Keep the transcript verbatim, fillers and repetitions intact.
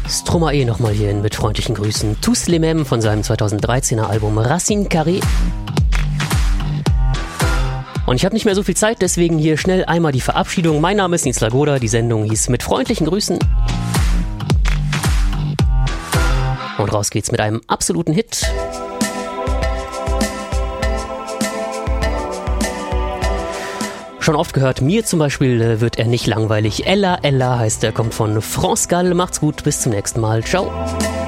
Stromae nochmal hierhin mit freundlichen Grüßen. Tous les mêmes von seinem zweitausenddreizehner Album Racine Carrée. Und ich habe nicht mehr so viel Zeit, deswegen hier schnell einmal die Verabschiedung. Mein Name ist Nils Lagoda, die Sendung hieß mit freundlichen Grüßen. Und raus geht's mit einem absoluten Hit. Schon oft gehört, mir zum Beispiel äh, wird er nicht langweilig. Ella, Ella heißt er, kommt von France Gall. Macht's gut, bis zum nächsten Mal. Ciao.